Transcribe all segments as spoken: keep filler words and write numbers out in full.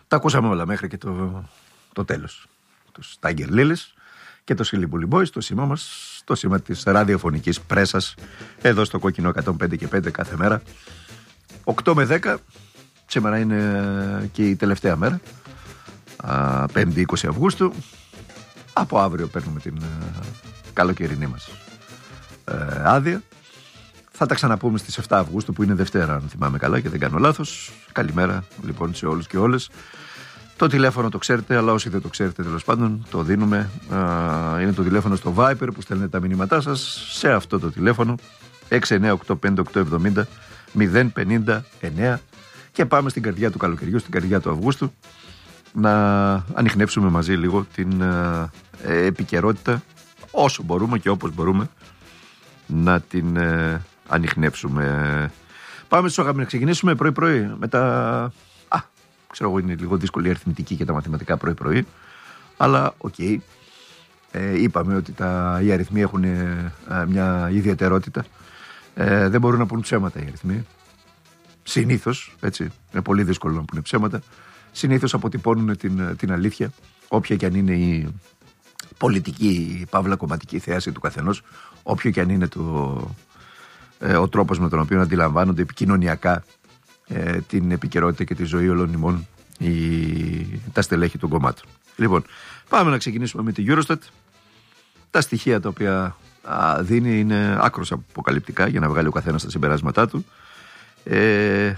Τα ακούσαμε όλα μέχρι και το, το τέλος. Τους Tiger Lilies και το Silly Bully Boys, το σήμα μας, το σήμα της ραδιοφωνικής πρέσας, εδώ στο Κόκκινο εκατόν πέντε και πέντε κάθε μέρα. οκτώ με δέκα, σήμερα είναι και η τελευταία μέρα, πέμπτη είκοσι Αυγούστου. Από αύριο παίρνουμε την καλοκαιρινή μας ε, άδεια. Θα τα ξαναπούμε στις επτά Αυγούστου που είναι Δευτέρα, αν θυμάμαι καλά και δεν κάνω λάθος. Καλημέρα λοιπόν σε όλους και όλες. Το τηλέφωνο το ξέρετε, αλλά όσοι δεν το ξέρετε τέλος πάντων το δίνουμε. Α, είναι το τηλέφωνο στο Viber που στέλνετε τα μηνύματά σας. Σε αυτό το τηλέφωνο έξι εννιά οκτώ πέντε οκτώ εβδομήντα μηδέν πενήντα εννέα. Και πάμε στην καρδιά του καλοκαιριού, στην καρδιά του Αυγούστου, να ανιχνεύσουμε μαζί λίγο την ε, επικαιρότητα όσο μπορούμε και όπως μπορούμε να την ε, ανιχνεύσουμε. Πάμε στους αγαπημένους, να ξεκινήσουμε πρωί-πρωί με τα... Α, ξέρω εγώ, είναι λίγο δύσκολη η αριθμητική και τα μαθηματικά πρωί-πρωί, αλλά οκ. Okay. Ε, είπαμε ότι τα, οι αριθμοί έχουν ε, μια ιδιαιτερότητα. Ε, δεν μπορούν να πούν ψέματα οι αριθμοί. Συνήθως, έτσι, είναι πολύ δύσκολο να πούνε ψέματα. Συνήθως αποτυπώνουν την, την αλήθεια, όποια και αν είναι η πολιτική, η παύλα κομματική θέαση του καθενός, όποιο και αν είναι το, ε, ο τρόπος με τον οποίο αντιλαμβάνονται επικοινωνιακά ε, την επικαιρότητα και τη ζωή όλων ημών η, τα στελέχη των κομμάτων. Λοιπόν, πάμε να ξεκινήσουμε με τη Eurostat. Τα στοιχεία τα οποία α, δίνει είναι άκρως αποκαλυπτικά για να βγάλει ο καθένας τα συμπεράσματά του. Ε,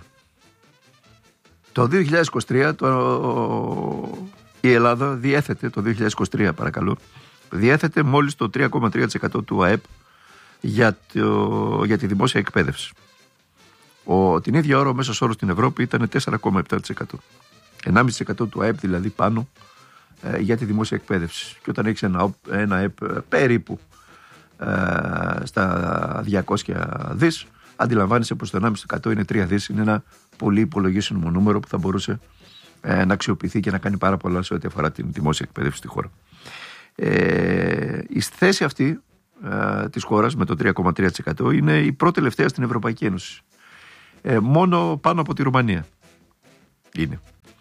το δύο χιλιάδες είκοσι τρία το, η Ελλάδα διέθετε, το δύο χιλιάδες είκοσι τρία παρακαλώ, διέθετε μόλις το τρία κόμμα τρία τοις εκατό του ΑΕΠ για, το, για τη δημόσια εκπαίδευση. Ο, την ίδια ώρα ο μέσος όρος στην Ευρώπη ήταν τέσσερα κόμμα επτά τοις εκατό. ενάμιση τοις εκατό του ΑΕΠ δηλαδή πάνω ε, για τη δημόσια εκπαίδευση. Και όταν έχεις ένα, ένα ΑΕΠ περίπου ε, στα διακόσια δις, αντιλαμβάνεσαι πως το ενάμιση τοις εκατό είναι τρία δις. Είναι ένα πολύ υπολογίσιμο νούμερο που θα μπορούσε ε, να αξιοποιηθεί και να κάνει πάρα πολλά σε ό,τι αφορά την δημόσια εκπαίδευση στη χώρα. Ε, η θέση αυτή ε, της χώρας με το τρία κόμμα τρία τοις εκατό είναι η πρώτη τελευταία στην Ευρωπαϊκή Ένωση. Ε, μόνο πάνω από τη Ρουμανία είναι.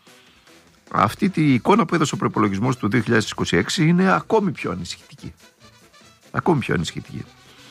Αυτή τη εικόνα που έδωσε ο προϋπολογισμός του δύο χιλιάδες είκοσι έξι είναι ακόμη πιο ανησυχητική. Ακόμη πιο ανησυχητική.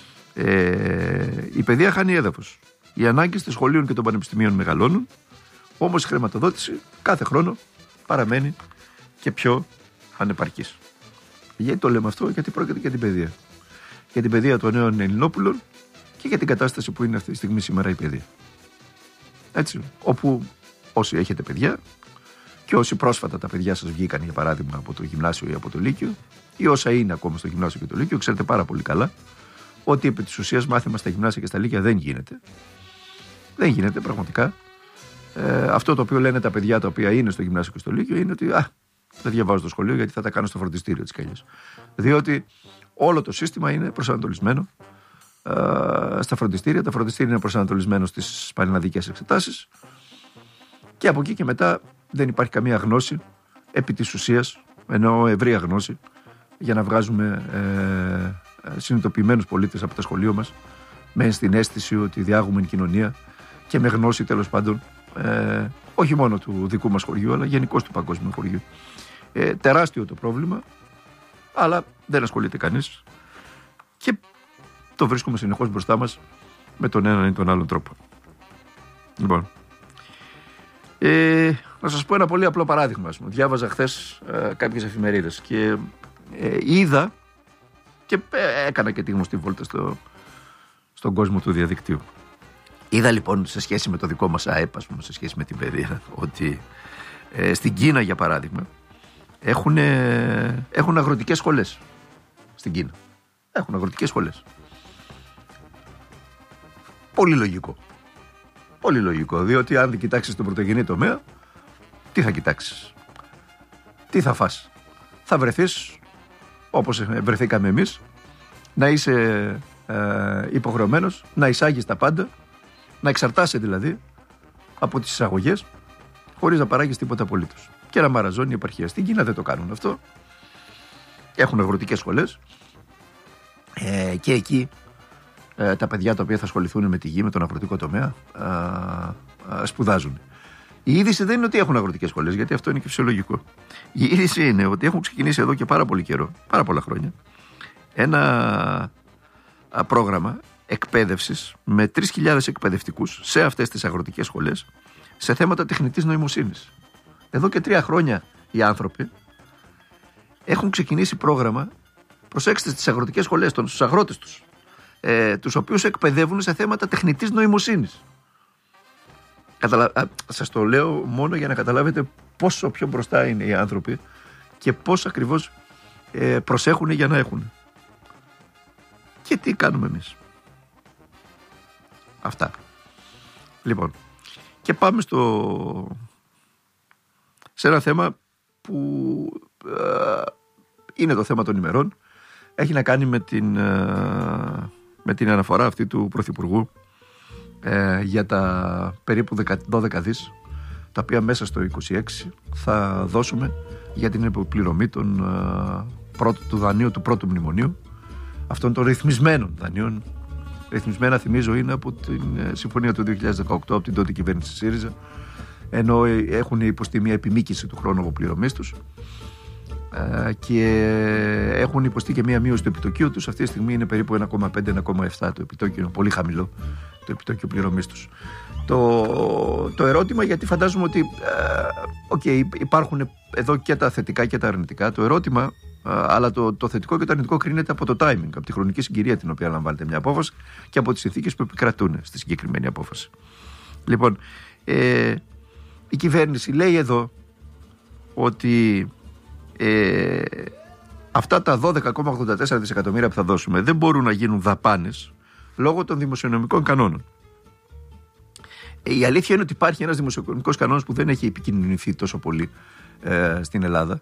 Ε, η παιδεία χάνει έδαφος. Οι ανάγκες των σχολείων και των πανεπιστημίων μεγαλώνουν, όμως η χρηματοδότηση κάθε χρόνο παραμένει και πιο ανεπαρκής. Γιατί το λέμε αυτό? Γιατί πρόκειται για την παιδεία. Για την παιδεία των νέων Ελληνόπουλων και για την κατάσταση που είναι αυτή τη στιγμή σήμερα η παιδεία. Έτσι, όπου όσοι έχετε παιδιά και όσοι πρόσφατα τα παιδιά σας βγήκαν για παράδειγμα από το γυμνάσιο ή από το λύκειο, ή όσα είναι ακόμα στο γυμνάσιο και το λύκειο, ξέρετε πάρα πολύ καλά ότι επί της ουσίας μάθημα στα γυμνάσια και στα λύκεια δεν γίνεται. Δεν γίνεται πραγματικά. Ε, αυτό το οποίο λένε τα παιδιά τα οποία είναι στο γυμνάσιο και στο λύκειο είναι ότι α, δεν διαβάζω το σχολείο γιατί θα τα κάνω στο φροντιστήριο της καλλιάς. Διότι όλο το σύστημα είναι προσανατολισμένο ε, στα φροντιστήρια. Τα φροντιστήρια είναι προσανατολισμένο στις πανελλαδικές εξετάσεις και από εκεί και μετά δεν υπάρχει καμία γνώση επί της ουσίας, εννοώ ευρεία γνώση, για να βγάζουμε ε, συνειδητοποιημένους πολίτες από τα σχολεία μας με στην αίσθηση ότι διάγουμε κοινωνία και με γνώση τέλος πάντων ε, όχι μόνο του δικού μας χωριού αλλά γενικώς του παγκόσμιου χωριού. Ε, τεράστιο το πρόβλημα, αλλά δεν ασχολείται κανείς και το βρίσκουμε συνεχώς μπροστά μας με τον έναν ή τον άλλον τρόπο. Λοιπόν, ε, να σας πω ένα πολύ απλό παράδειγμα. Διάβαζα χθες ε, κάποιες εφημερίδες και ε, είδα και ε, έκανα και τη γνωστή βόλτα στο, στον κόσμο του διαδικτύου. Είδα λοιπόν σε σχέση με το δικό μας ΑΕΠ, ας πούμε, σε σχέση με την παιδεία, ότι ε, στην Κίνα για παράδειγμα έχουν, ε, έχουν αγροτικές σχολές. Στην Κίνα έχουν αγροτικές σχολές. Πολύ λογικό. Πολύ λογικό, διότι αν δεν κοιτάξεις τον πρωτογενή τομέα, τι θα κοιτάξεις? Τι θα φας? Θα βρεθείς, όπως βρεθήκαμε εμείς, να είσαι ε, υποχρεωμένος να εισάγεις τα πάντα, να εξαρτάσαι δηλαδή από τις εισαγωγές, χωρίς να παράγεις τίποτα απολύτως. Και να μαραζώνει η επαρχία. Στην Κίνα δεν το κάνουν αυτό. Έχουν αγροτικές σχολές ε, και εκεί ε, τα παιδιά τα οποία θα ασχοληθούν με τη γη, με τον αγροτικό τομέα, ε, ε, σπουδάζουν. Η είδηση δεν είναι ότι έχουν αγροτικές σχολές, γιατί αυτό είναι και φυσιολογικό. Η είδηση είναι ότι έχουν ξεκινήσει εδώ και πάρα πολύ καιρό, πάρα πολλά χρόνια, ένα πρόγραμμα εκπαίδευσης με τρεις χιλιάδες εκπαιδευτικούς σε αυτές τις αγροτικές σχολές σε θέματα τεχνητής νοημοσύνης. Εδώ και τρία χρόνια οι άνθρωποι έχουν ξεκινήσει πρόγραμμα, προσέξτε, στις αγροτικές σχολές, στους αγρότες τους, ε, τους οποίους εκπαιδεύουν σε θέματα τεχνητής νοημοσύνης. Καταλα... Σας το λέω μόνο για να καταλάβετε πόσο πιο μπροστά είναι οι άνθρωποι και πώς ακριβώς ε, προσέχουν για να έχουν. Και τι κάνουμε εμείς? Αυτά. Λοιπόν, και πάμε στο... σε ένα θέμα που ε, είναι το θέμα των ημερών. Έχει να κάνει με την, ε, με την αναφορά αυτή του Πρωθυπουργού ε, για τα περίπου δώδεκα δις, τα οποία μέσα στο είκοσι έξι θα δώσουμε για την υποπληρωμή των, ε, πρώτου, του δανείου του πρώτου μνημονίου, αυτών των ρυθμισμένων δανείων. Ρυθμισμένα, θυμίζω, είναι από την συμφωνία του δύο χιλιάδες δεκαοκτώ, από την τότε κυβέρνηση ΣΥΡΙΖΑ, ενώ έχουν υποστεί μια επιμήκυση του χρόνου αποπληρωμής τους και έχουν υποστεί και μια μείωση του επιτοκίου τους. Αυτή τη στιγμή είναι περίπου ένα κόμμα πέντε με ένα κόμμα επτά το επιτόκιο, είναι πολύ χαμηλό το επιτόκιο πληρωμής τους. Το, το ερώτημα, γιατί φαντάζομαι ότι okay, υπάρχουν εδώ και τα θετικά και τα αρνητικά, το ερώτημα, αλλά το, το θετικό και το αρνητικό κρίνεται από το timing, από τη χρονική συγκυρία την οποία λαμβάνεται μια απόφαση και από τις συνθήκες που επικρατούν στη συγκεκριμένη απόφαση. Λοιπόν, ε, η κυβέρνηση λέει εδώ ότι ε, αυτά τα δώδεκα κόμμα ογδόντα τέσσερα δισεκατομμύρια που θα δώσουμε δεν μπορούν να γίνουν δαπάνες λόγω των δημοσιονομικών κανόνων. Ε, η αλήθεια είναι ότι υπάρχει ένας δημοσιονομικός κανόνας που δεν έχει επικοινωνηθεί τόσο πολύ ε, στην Ελλάδα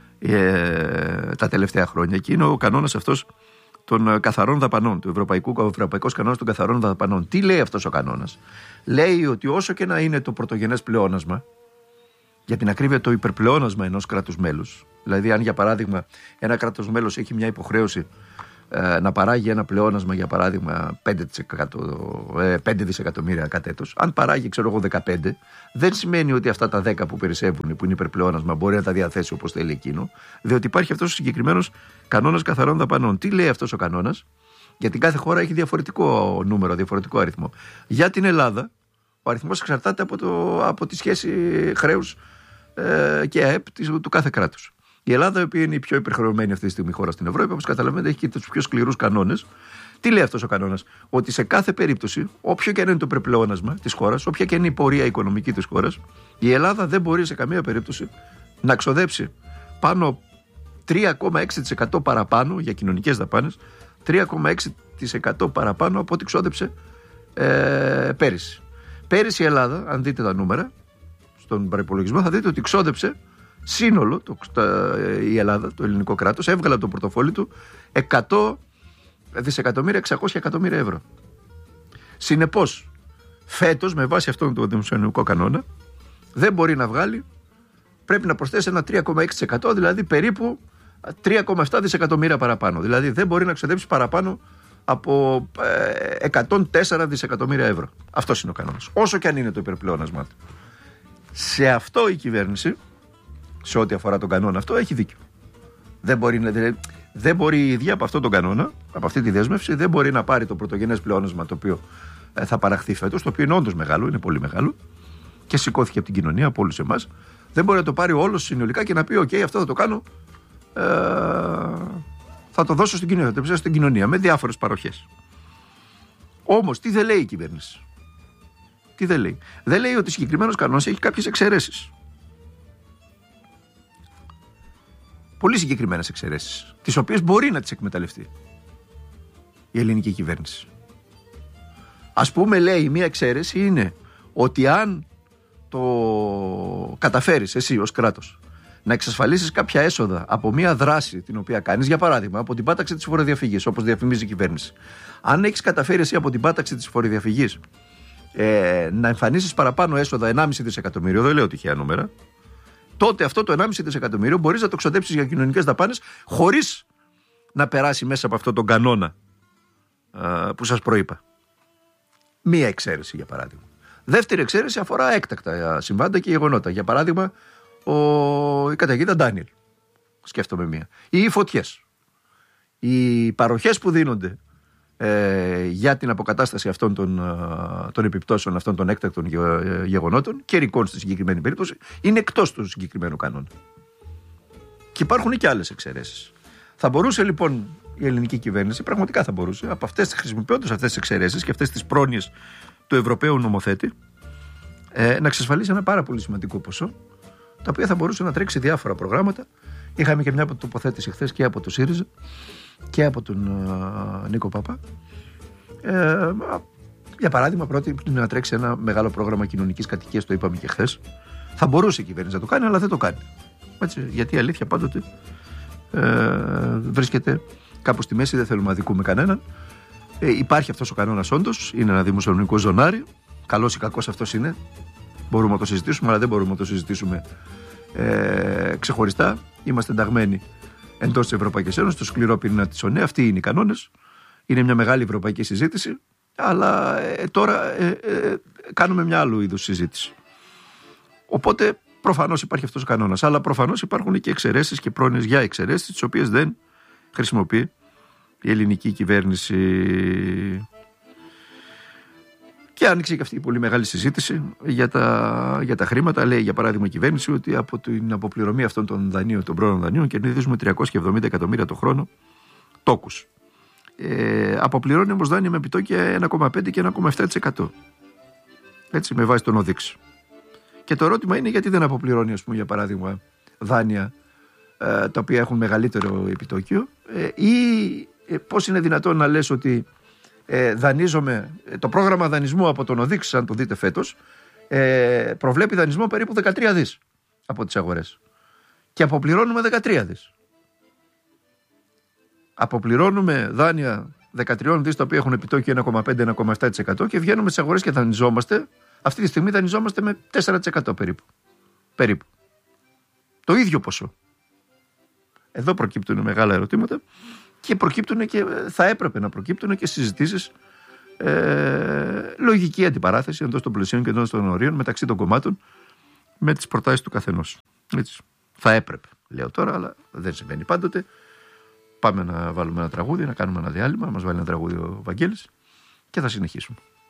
ε, τα τελευταία χρόνια, και είναι ο κανόνας αυτός των καθαρών δαπανών, του Ευρωπαϊκού, ο Ευρωπαϊκός Κανόνας των Καθαρών Δαπανών. Τι λέει αυτός ο κανόνας? Λέει ότι όσο και να είναι το πρωτογενές πλεόνασμα, για την ακρίβεια το υπερπλεόνασμα ενός κράτους μέλους, δηλαδή αν για παράδειγμα ένα κράτος μέλος έχει μια υποχρέωση ε, να παράγει ένα πλεόνασμα, για παράδειγμα πέντε δισεκατομμύρια κατ' έτος, αν παράγει ξέρω εγώ δεκαπέντε, δεν σημαίνει ότι αυτά τα δέκα που περισσεύουν, που είναι υπερπλεόνασμα, μπορεί να τα διαθέσει όπως θέλει εκείνο, διότι υπάρχει αυτός ο συγκεκριμένος κανόνας καθαρών δαπανών. Τι λέει αυτός ο κανόνας? Για την κάθε χώρα έχει διαφορετικό νούμερο, διαφορετικό αριθμό. Για την Ελλάδα ο αριθμός εξαρτάται από, το, από τη σχέση χρέους ε, και ΑΕΠ του κάθε κράτους. Η Ελλάδα, η οποία είναι η πιο υπερχρεωμένη αυτή τη στιγμή χώρα στην Ευρώπη, όπως καταλαβαίνετε, έχει και τους πιο σκληρούς κανόνες. Τι λέει αυτός ο κανόνας? Ότι σε κάθε περίπτωση, όποιο και αν είναι το υπερπλεόνασμα της χώρας, όποια και είναι η πορεία οικονομική της χώρας, η Ελλάδα δεν μπορεί σε καμία περίπτωση να ξοδέψει πάνω τρία κόμμα έξι τοις εκατό παραπάνω για κοινωνικές δαπάνες, τρία κόμμα έξι τοις εκατό παραπάνω από ό,τι ξόδεψε ε, πέρυσι. Πέρυσι η Ελλάδα, αν δείτε τα νούμερα στον προϋπολογισμό, θα δείτε ότι ξόδεψε σύνολο το, τα, η Ελλάδα, το ελληνικό κράτος, έβγαλε από το πορτοφόλι του εκατό δισεκατομμύρια, εξακόσια εκατομμύρια ευρώ. Συνεπώς, φέτος, με βάση αυτόν τον δημοσιονομικό κανόνα, δεν μπορεί να βγάλει, πρέπει να προσθέσει ένα τρία κόμμα έξι τοις εκατό, δηλαδή περίπου τρία κόμμα επτά δισεκατομμύρια παραπάνω. Δηλαδή δεν μπορεί να ξοδέψει παραπάνω από εκατόν τέσσερα δισεκατομμύρια ευρώ. Αυτός είναι ο κανόνας, όσο και αν είναι το υπερπλεόνασμά του. Σε αυτό η κυβέρνηση, σε ό,τι αφορά τον κανόνα αυτό, έχει δίκιο. Δεν μπορεί, δηλαδή, δεν μπορεί η ίδια από αυτόν τον κανόνα, από αυτή τη δέσμευση, δεν μπορεί να πάρει το πρωτογενές πλεόνασμα το οποίο ε, θα παραχθεί φέτος, το οποίο είναι όντως μεγάλο, είναι πολύ μεγάλο και σηκώθηκε από την κοινωνία, από όλους εμάς. Δεν μπορεί να το πάρει όλο συνολικά και να πει: OK, αυτό θα το κάνω, ε, θα το δώσω στην κοινωνία, θα το ψήσω στην κοινωνία με διάφορες παροχές. Όμως, τι δεν λέει η κυβέρνηση? Τι δεν λέει? Δεν λέει ότι συγκεκριμένος κανόνας έχει κάποιες εξαιρέσεις. Πολύ συγκεκριμένες εξαιρέσεις, τις οποίες μπορεί να τις εκμεταλλευτεί η ελληνική κυβέρνηση. Ας πούμε, λέει, μία εξαίρεση είναι ότι αν το καταφέρεις εσύ ως κράτος να εξασφαλίσεις κάποια έσοδα από μία δράση την οποία κάνεις, για παράδειγμα από την πάταξη της φοροδιαφυγής, όπως διαφημίζει η κυβέρνηση, αν έχεις καταφέρει εσύ από την πάταξη της φοροδιαφυγής ε, να εμφανίσεις παραπάνω έσοδα ενάμιση δισεκατομμύριο, δεν λέω τυχαία νούμερα, τότε αυτό το ενάμιση δισεκατομμύριο μπορείς να το ξοδέψεις για κοινωνικές δαπάνες χωρίς να περάσει μέσα από αυτόν τον κανόνα α, που σας προείπα. Μία εξαίρεση, για παράδειγμα. Δεύτερη εξαίρεση αφορά έκτακτα συμβάντα και γεγονότα. Για παράδειγμα, ο... η καταιγίδα Ντάνιελ. Σκέφτομαι μία. Ή οι φωτιές. Οι παροχές που δίνονται ε, για την αποκατάσταση αυτών των, ε, των επιπτώσεων αυτών των έκτακτων γεγονότων, καιρικών στη συγκεκριμένη περίπτωση, είναι εκτός του συγκεκριμένου κανόνα. Και υπάρχουν και άλλες εξαιρέσεις. Θα μπορούσε λοιπόν η ελληνική κυβέρνηση, πραγματικά θα μπορούσε, από αυτές, χρησιμοποιώντας αυτές τις εξαιρέσεις και αυτές τις πρόνοιες του Ευρωπαίου νομοθέτη, ε, να εξασφαλίσει ένα πάρα πολύ σημαντικό ποσό, τα οποία θα μπορούσε να τρέξει διάφορα προγράμματα. Είχαμε και μια τοποθέτηση χθες και από το ΣΥΡΙΖΑ και από τον uh, Νίκο Παπά. Ε, για παράδειγμα, πρώτη να τρέξει ένα μεγάλο πρόγραμμα κοινωνικής κατοικίας, το είπαμε και χθες. Θα μπορούσε η κυβέρνηση να το κάνει, αλλά δεν το κάνει. Έτσι, γιατί η αλήθεια πάντοτε ε, βρίσκεται κάπου στη μέση, δεν θέλουμε να αδικούμε κανέναν. Ε, υπάρχει αυτός ο κανόνας όντως, είναι ένα δημοσιονομικό ζωνάρι. Καλός ή κακός αυτός είναι. Μπορούμε να το συζητήσουμε, αλλά δεν μπορούμε να το συζητήσουμε ε, ξεχωριστά. Είμαστε ενταγμένοι εντός της Ευρωπαϊκής Ένωσης, το σκληρό πυρήνα της ΟΝΕ. Αυτοί είναι οι κανόνες. Είναι μια μεγάλη ευρωπαϊκή συζήτηση. Αλλά ε, τώρα ε, ε, κάνουμε μια άλλου είδους συζήτηση. Οπότε προφανώς υπάρχει αυτός ο κανόνας. Αλλά προφανώς υπάρχουν και εξαιρέσεις και πρόνοιες για εξαιρέσεις, τις οποίες δεν χρησιμοποιεί η ελληνική κυβέρνηση. Και άνοιξε και αυτή η πολύ μεγάλη συζήτηση για τα, για τα χρήματα. Λέει για παράδειγμα η κυβέρνηση ότι από την αποπληρωμή αυτών των δανείων, των πρώτων δανείων, κερδίζουμε τριακόσια εβδομήντα εκατομμύρια το χρόνο τόκους. Ε, αποπληρώνει όμως δάνεια με επιτόκια ένα κόμμα πέντε και ένα κόμμα επτά τοις εκατό. Έτσι, με βάση τον ΟΔΙΞ. Και το ερώτημα είναι γιατί δεν αποπληρώνει, ας πούμε, για παράδειγμα, δάνεια ε, τα οποία έχουν μεγαλύτερο επιτόκιο, ε, ή ε, πώς είναι δυνατόν να λες ότι ε, δανείζομαι, το πρόγραμμα δανεισμού από τον ΟΔΙΞ, αν το δείτε φέτος, ε, προβλέπει δανεισμό περίπου δεκατρία δις από τις αγορές. Και αποπληρώνουμε δεκατρία δις. Αποπληρώνουμε δάνεια δεκατρία δις τα οποία έχουν επιτόκιο ένα κόμμα πέντε με ένα κόμμα επτά τοις εκατό και βγαίνουμε στις αγορές και δανειζόμαστε. Αυτή τη στιγμή δανειζόμαστε με τέσσερα τοις εκατό περίπου. περίπου. Το ίδιο ποσό. Εδώ προκύπτουν μεγάλα ερωτήματα και προκύπτουν και θα έπρεπε να προκύπτουν και συζητήσεις, ε, λογική αντιπαράθεση εντός των πλαισίων και εντός των ορίων μεταξύ των κομμάτων με τις προτάσεις του καθενός. Έτσι. Θα έπρεπε, λέω τώρα, αλλά δεν συμβαίνει πάντοτε. Πάμε να βάλουμε ένα τραγούδι, να κάνουμε ένα διάλειμμα, μας βάλει ένα τραγούδι ο Βαγγέλης και θα συνεχίσουμε.